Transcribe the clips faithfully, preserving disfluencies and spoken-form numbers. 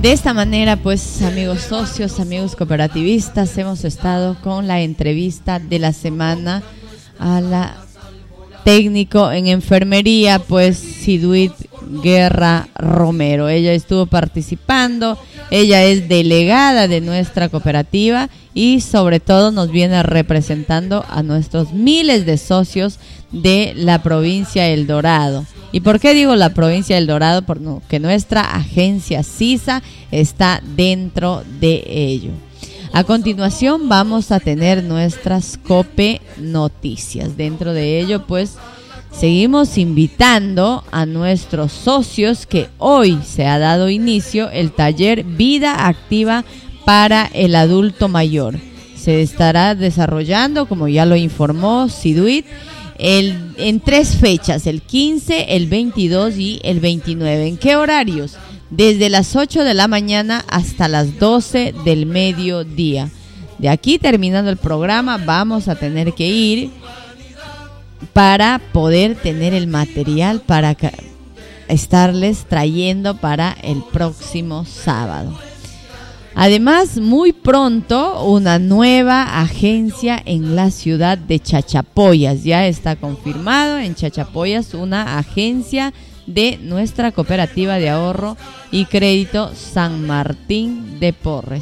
De esta manera, pues, amigos socios, amigos cooperativistas, hemos estado con la entrevista de la semana a la técnico en enfermería, pues, Siduit Guerra Romero. Ella estuvo participando, ella es delegada de nuestra cooperativa y sobre todo nos viene representando a nuestros miles de socios de la provincia El Dorado. ¿Y por qué digo la provincia del Dorado? Porque nuestra agencia CISA está dentro de ello. A continuación vamos a tener nuestras COPE Noticias. Dentro de ello, pues, seguimos invitando a nuestros socios que hoy se ha dado inicio el taller Vida Activa para el Adulto Mayor. Se estará desarrollando, como ya lo informó Siduit, El, en tres fechas, el quince, el veintidós y el veintinueve. ¿En qué horarios? Desde las ocho de la mañana hasta las doce del mediodía. De aquí, terminando el programa, vamos a tener que ir para poder tener el material para estarles trayendo para el próximo sábado. Además, muy pronto, una nueva agencia en la ciudad de Chachapoyas. Ya está confirmado en Chachapoyas una agencia de nuestra cooperativa de ahorro y crédito San Martín de Porres.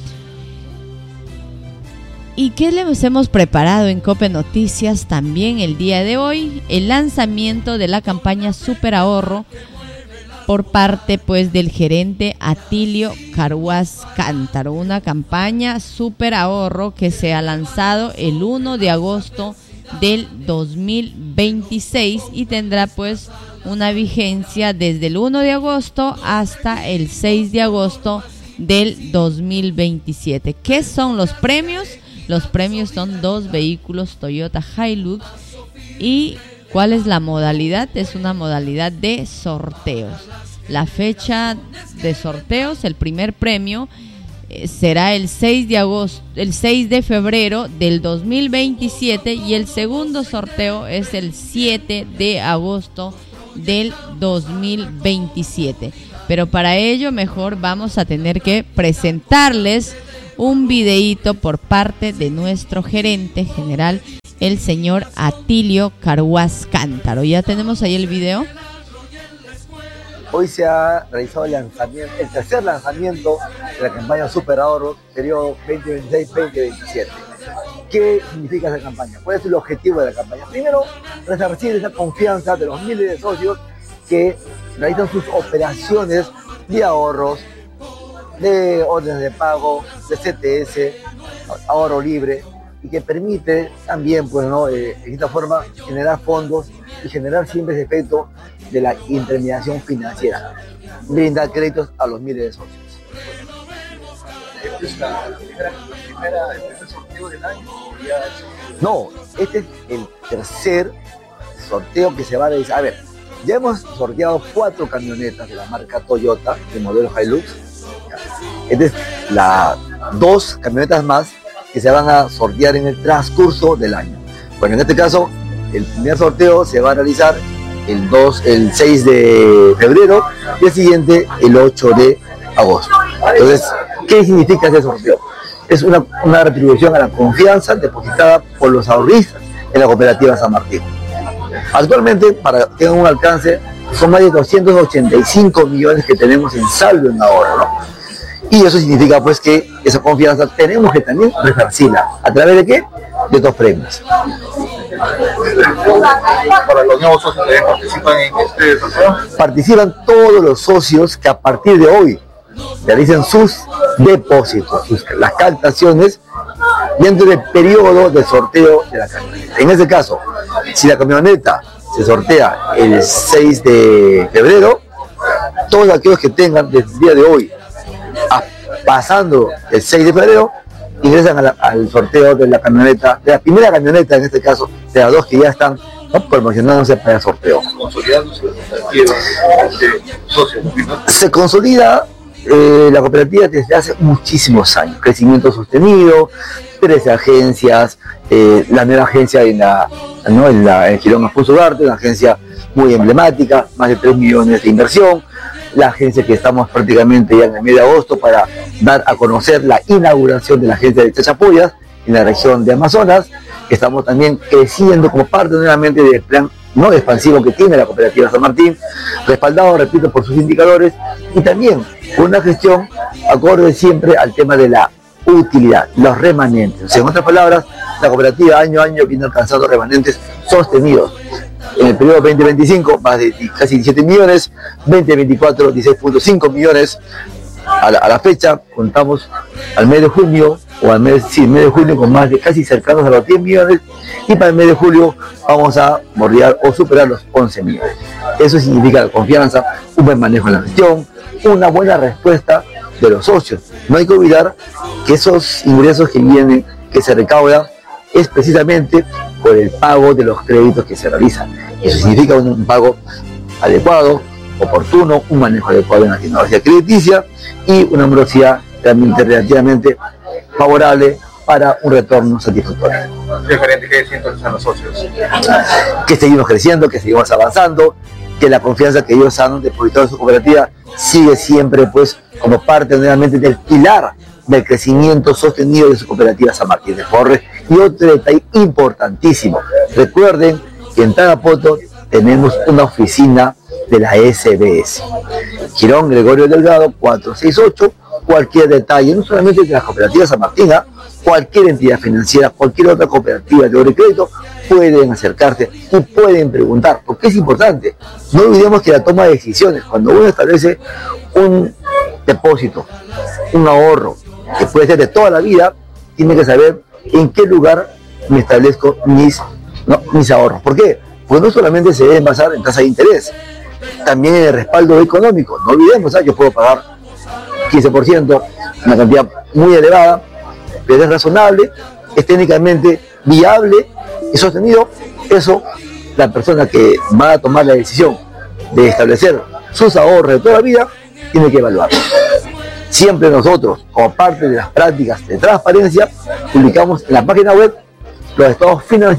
¿Y qué les hemos preparado en Cope Noticias también el día de hoy? El lanzamiento de la campaña Super Ahorro por parte, pues, del gerente Atilio Carhuaz Cántaro, una campaña Super Ahorro que se ha lanzado el uno de agosto del dos mil veintiséis y tendrá, pues, una vigencia desde el uno de agosto hasta el seis de agosto del dos mil veintisiete. ¿Qué son los premios? Los premios son dos vehículos Toyota Hilux. ¿Y cuál es la modalidad? Es una modalidad de sorteos. La fecha de sorteos, el primer premio eh, será el seis de agosto, el seis de febrero del dos mil veintisiete y el segundo sorteo es el siete de agosto del dos mil veintisiete. Pero para ello mejor vamos a tener que presentarles un videíto por parte de nuestro gerente general, el señor Atilio Carhuaz Cántaro. ¿Ya tenemos ahí el video? Hoy se ha realizado el lanzamiento, el tercer lanzamiento de la campaña Super Ahorro, periodo veinte veintiséis veinte veintisiete. ¿Qué significa esa campaña? ¿Cuál es el objetivo de la campaña? Primero, resarcir esa confianza de los miles de socios que realizan sus operaciones de ahorros, de órdenes de pago, de C T S, ahorro libre, y que permite también, pues, ¿no? Eh, de esta forma, generar fondos y generar siempre ese efecto de la intermediación financiera, brindar créditos a los miles de socios. ¿Esta es la primera, primera, el primer sorteo del año? No, este es el tercer sorteo que se va a realizar. A ver, ya hemos sorteado cuatro camionetas de la marca Toyota, de modelo Hilux. Esta es la dos camionetas más que se van a sortear en el transcurso del año. Bueno, en este caso, el primer sorteo se va a realizar el, dos, el seis de febrero y el siguiente el ocho de agosto. Entonces, ¿qué significa ese sorteo? Es una, una retribución a la confianza depositada por los ahorristas en la cooperativa San Martín. Actualmente, para que tengan un alcance, son más de doscientos ochenta y cinco millones que tenemos en saldo en ahorro, ¿no? Y eso significa, pues, que esa confianza tenemos que también resarcirla. ¿A través de qué? De estos premios. Para los nuevos socios que participan en este sorteo, participan todos los socios que a partir de hoy realicen sus depósitos, sus, las captaciones dentro del periodo de sorteo de la camioneta. En este caso, si la camioneta se sortea el seis de febrero, todos aquellos que tengan desde el día de hoy a, pasando el seis de febrero ingresan a la, al sorteo de la camioneta, de la primera camioneta en este caso, de las dos que ya están, ¿no?, promocionándose para el sorteo. consolidándose la cooperativa de socios. Se consolida eh, la cooperativa desde hace muchísimos años, crecimiento sostenido, trece agencias, eh, la nueva agencia en la, ¿no?, en la en Girón Alfonso Ugarte, una agencia muy emblemática, más de tres millones de inversión, la agencia que estamos prácticamente ya en el mes de agosto para dar a conocer la inauguración de la agencia de Chachapoyas en la región de Amazonas. Estamos también creciendo como parte nuevamente del plan no expansivo que tiene la cooperativa San Martín, respaldado, repito, por sus indicadores y también con una gestión acorde siempre al tema de la utilidad, los remanentes. O sea, en otras palabras, la cooperativa año a año viene alcanzando remanentes sostenidos. En el periodo veinte veinticinco, más de casi diecisiete millones, veinte veinticuatro, dieciséis punto cinco millones. A la, a la fecha, contamos al mes de junio, o al mes, sí, mes de junio, con más de casi cercanos a los diez millones, y para el mes de julio vamos a bordear o superar los once millones. Eso significa confianza, un buen manejo en la gestión, una buena respuesta de los socios. No hay que olvidar que esos ingresos que vienen, que se recaudan, es precisamente por el pago de los créditos que se realizan. Eso significa un, un pago adecuado, oportuno, un manejo adecuado en la tecnología crediticia y una morosidad realmente relativamente favorable para un retorno satisfactorio. Diferente que entonces a los socios. Que seguimos creciendo, que seguimos avanzando, que la confianza que ellos han depositado en su cooperativa sigue siempre pues como parte nuevamente del pilar del crecimiento sostenido de su cooperativa San Martín de Porres. Y otro detalle importantísimo, recuerden que en Tarapoto tenemos una oficina de la S B S, Girón Gregorio Delgado cuatrocientos sesenta y ocho. Cualquier detalle, no solamente de la cooperativa San Martín, cualquier entidad financiera, cualquier otra cooperativa de oro y crédito, pueden acercarse y pueden preguntar, porque es importante. No olvidemos que la toma de decisiones, cuando uno establece un depósito, un ahorro, que puede ser de toda la vida, tiene que saber en qué lugar me establezco mis, no, mis ahorros. ¿Por qué? Porque no solamente se deben basar en tasa de interés, también en el respaldo económico. No olvidemos, ¿sabes? Yo puedo pagar quince por ciento, una cantidad muy elevada, pero es razonable, es técnicamente viable y sostenido. Eso, la persona que va a tomar la decisión de establecer sus ahorros de toda la vida, tiene que evaluarlo. Siempre nosotros, como parte de las prácticas de transparencia, publicamos en la página web los estados financieros